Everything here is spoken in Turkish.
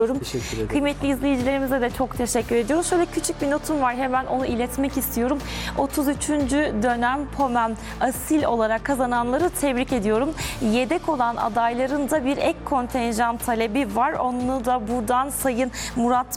Teşekkür ederim. Kıymetli izleyicilerimize de çok teşekkür ediyoruz. Şöyle küçük bir notum var, hemen onu iletmek istiyorum. 33. dönem POMEM asil olarak kazananları tebrik ediyorum. Yedek olan adayların da bir ek kontenjan talebi var. Onu da buradan Sayın Murat